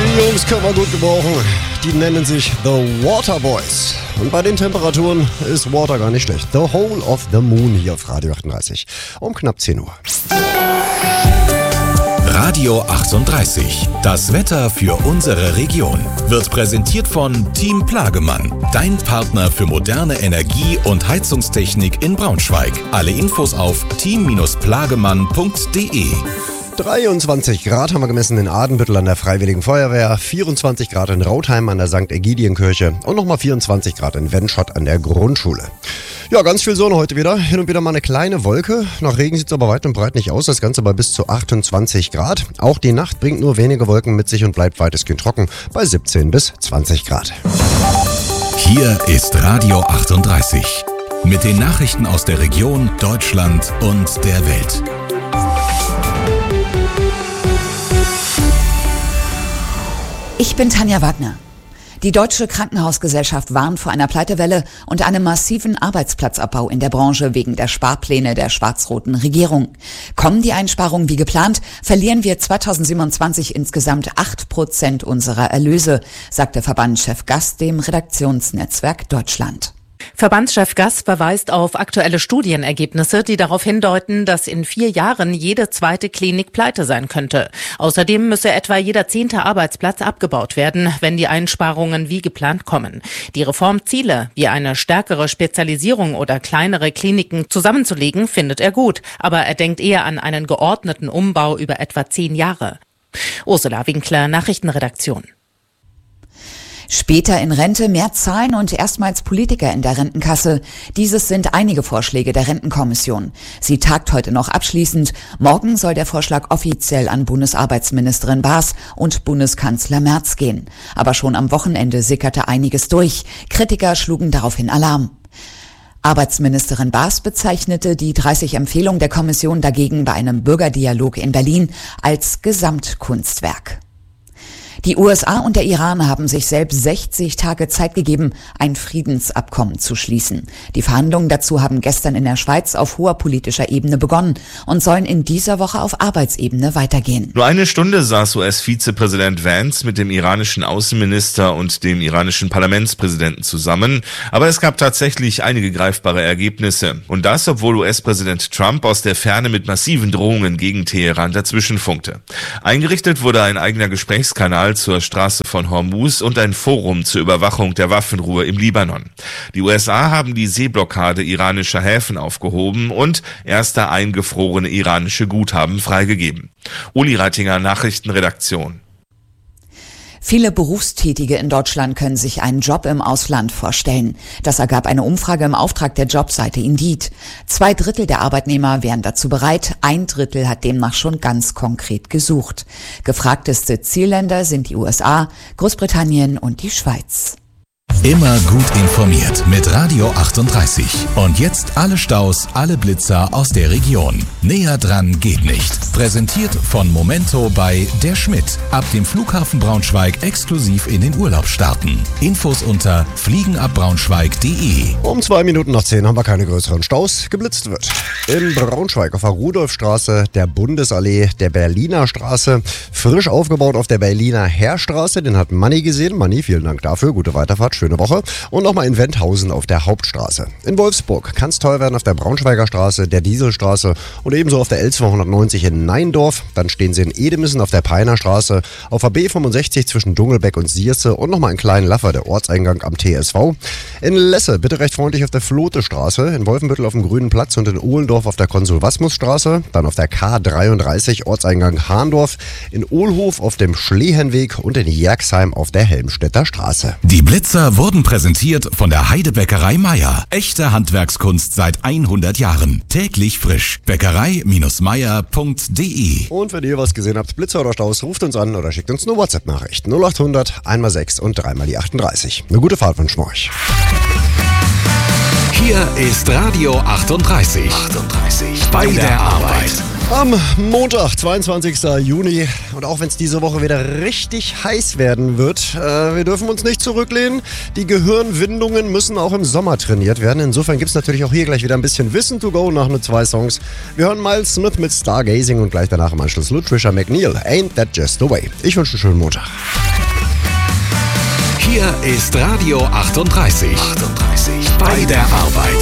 Die Jungs können wir gut gebrauchen. Die nennen sich The Water Boys. Und bei den Temperaturen ist Water gar nicht schlecht. The Whole of the Moon hier auf Radio 38 um knapp 10 Uhr. Radio 38. Das Wetter für unsere Region wird präsentiert von Team Plagemann. Dein Partner für moderne Energie- und Heizungstechnik in Braunschweig. Alle Infos auf team-plagemann.de. 23 Grad haben wir gemessen in Adenbüttel an der Freiwilligen Feuerwehr, 24 Grad in Rautheim an der St. Ägidienkirche und nochmal 24 Grad in Wenschott an der Grundschule. Ja, ganz viel Sonne heute wieder. Hin und wieder mal eine kleine Wolke. Nach Regen sieht es aber weit und breit nicht aus. Das Ganze bei bis zu 28 Grad. Auch die Nacht bringt nur wenige Wolken mit sich und bleibt weitestgehend trocken bei 17 bis 20 Grad. Hier ist Radio 38 mit den Nachrichten aus der Region, Deutschland und der Welt. Ich bin Tanja Wagner. Die Deutsche Krankenhausgesellschaft warnt vor einer Pleitewelle und einem massiven Arbeitsplatzabbau in der Branche wegen der Sparpläne der schwarz-roten Regierung. Kommen die Einsparungen wie geplant, verlieren wir 2027 insgesamt 8% unserer Erlöse, sagte Verbandschef Gass dem Redaktionsnetzwerk Deutschland. Verbandschef Gass verweist auf aktuelle Studienergebnisse, die darauf hindeuten, dass in 4 Jahren jede zweite Klinik pleite sein könnte. Außerdem müsse etwa jeder 10. Arbeitsplatz abgebaut werden, wenn die Einsparungen wie geplant kommen. Die Reformziele, wie eine stärkere Spezialisierung oder kleinere Kliniken zusammenzulegen, findet er gut. Aber er denkt eher an einen geordneten Umbau über etwa 10 Jahre. Ursula Winkler, Nachrichtenredaktion. Später in Rente, mehr zahlen und erstmals Politiker in der Rentenkasse. Dieses sind einige Vorschläge der Rentenkommission. Sie tagt heute noch abschließend. Morgen soll der Vorschlag offiziell an Bundesarbeitsministerin Baas und Bundeskanzler Merz gehen. Aber schon am Wochenende sickerte einiges durch. Kritiker schlugen daraufhin Alarm. Arbeitsministerin Baas bezeichnete die 30 Empfehlungen der Kommission dagegen bei einem Bürgerdialog in Berlin als Gesamtkunstwerk. Die USA und der Iran haben sich selbst 60 Tage Zeit gegeben, ein Friedensabkommen zu schließen. Die Verhandlungen dazu haben gestern in der Schweiz auf hoher politischer Ebene begonnen und sollen in dieser Woche auf Arbeitsebene weitergehen. Nur eine Stunde saß US-Vizepräsident Vance mit dem iranischen Außenminister und dem iranischen Parlamentspräsidenten zusammen. Aber es gab tatsächlich einige greifbare Ergebnisse. Und das, obwohl US-Präsident Trump aus der Ferne mit massiven Drohungen gegen Teheran dazwischenfunkte. Eingerichtet wurde ein eigener Gesprächskanal zur Straße von Hormuz und ein Forum zur Überwachung der Waffenruhe im Libanon. Die USA haben die Seeblockade iranischer Häfen aufgehoben und erste eingefrorene iranische Guthaben freigegeben. Uli Reitinger, Nachrichtenredaktion. Viele Berufstätige in Deutschland können sich einen Job im Ausland vorstellen. Das ergab eine Umfrage im Auftrag der Jobseite Indeed. 2/3 der Arbeitnehmer wären dazu bereit, 1/3 hat demnach schon ganz konkret gesucht. Gefragteste Zielländer sind die USA, Großbritannien und die Schweiz. Immer gut informiert mit Radio 38. Und jetzt alle Staus, alle Blitzer aus der Region. Näher dran geht nicht. Präsentiert von Momento bei Der Schmidt. Ab dem Flughafen Braunschweig exklusiv in den Urlaub starten. Infos unter fliegenabbraunschweig.de. Um 2 Minuten nach 10 haben wir keine größeren Staus. Geblitzt wird in Braunschweig auf der Rudolfstraße, der Bundesallee, der Berliner Straße. Frisch aufgebaut auf der Berliner Heerstraße. Den hat Manni gesehen. Manni, vielen Dank dafür. Gute Weiterfahrt. Schöne Woche. Und nochmal in Wendhausen auf der Hauptstraße. In Wolfsburg kann es teuer werden auf der Braunschweiger Straße, der Dieselstraße und ebenso auf der L290 in Neindorf. Dann stehen sie in Edemissen auf der Peiner Straße, auf der B65 zwischen Dungelbeck und Sierse und nochmal in Kleinlaffer, der Ortseingang am TSV. In Lesse bitte recht freundlich auf der Flote-Straße, in Wolfenbüttel auf dem Grünen Platz und in Ohlendorf auf der Konsul-Wasmus-Straße. Dann auf der K33 Ortseingang Hahndorf, in Ohlhof auf dem Schlehenweg und in Jerxheim auf der Helmstedter Straße. Die Blitzer wurden präsentiert von der Heidebäckerei Meier. Echte Handwerkskunst seit 100 Jahren. Täglich frisch. Bäckerei-meier.de. Und wenn ihr was gesehen habt, Blitzer oder Staus, ruft uns an oder schickt uns eine WhatsApp-Nachricht. 0800 1x6 und 3x die 38. Eine gute Fahrt wünschen wir euch. Hier ist Radio 38. Bei der Arbeit. Am Montag, 22. Juni. Und auch wenn es diese Woche wieder richtig heiß werden wird, wir dürfen uns nicht zurücklehnen. Die Gehirnwindungen müssen auch im Sommer trainiert werden. Insofern gibt es natürlich auch hier gleich wieder ein bisschen Wissen to go nach nur 2 Songs. Wir hören Miles Smith mit Stargazing und gleich danach im Anschluss Lutricia McNeil. Ain't That Just the Way. Ich wünsche einen schönen Montag. Hier ist Radio 38. Bei der Arbeit.